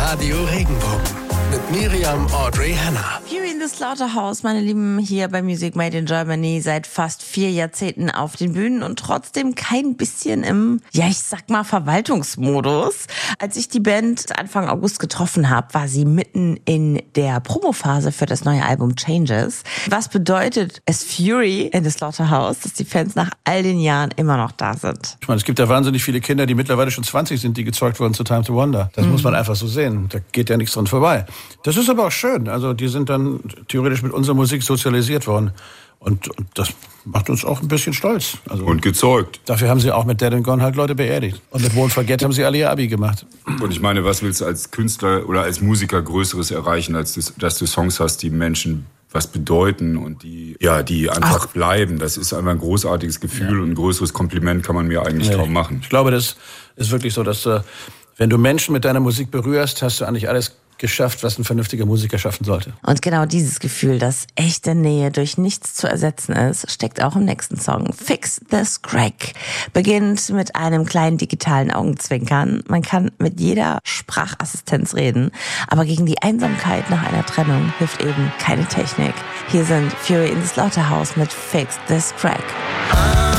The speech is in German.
Radio Regenbogen mit Miriam Audrey Hanna. Fury in the Slaughterhouse, meine Lieben, hier bei Music Made in Germany seit fast 4 Jahrzehnten auf den Bühnen und trotzdem kein bisschen im, ich sag mal, Verwaltungsmodus. Als ich die Band Anfang August getroffen habe, war sie mitten in der Promophase für das neue Album Changes. Was bedeutet es Fury in the Slaughterhouse, dass die Fans nach all den Jahren immer noch da sind? Ich meine, es gibt ja wahnsinnig viele Kinder, die mittlerweile schon 20 sind, die gezeugt wurden zu Time to Wonder. Das muss man einfach so sehen. Da geht ja nichts dran vorbei. Das ist aber auch schön. Also die sind dann theoretisch mit unserer Musik sozialisiert worden. Und das macht uns auch ein bisschen stolz. Also und gezeugt. Dafür haben sie auch mit Dead and Gone halt Leute beerdigt. Und mit Won't Forget haben sie alle ihr Abi gemacht. Und ich meine, was willst du als Künstler oder als Musiker Größeres erreichen, als dass du Songs hast, die Menschen was bedeuten und die einfach bleiben. Das ist einfach ein großartiges Gefühl und ein größeres Kompliment kann man mir eigentlich kaum machen. Ich glaube, das ist wirklich so, dass wenn du Menschen mit deiner Musik berührst, hast du eigentlich alles geschafft, was ein vernünftiger Musiker schaffen sollte. Und genau dieses Gefühl, dass echte Nähe durch nichts zu ersetzen ist, steckt auch im nächsten Song. Fix This Crack beginnt mit einem kleinen digitalen Augenzwinkern. Man kann mit jeder Sprachassistenz reden, aber gegen die Einsamkeit nach einer Trennung hilft eben keine Technik. Hier sind Fury in the Slaughterhouse mit Fix This Crack.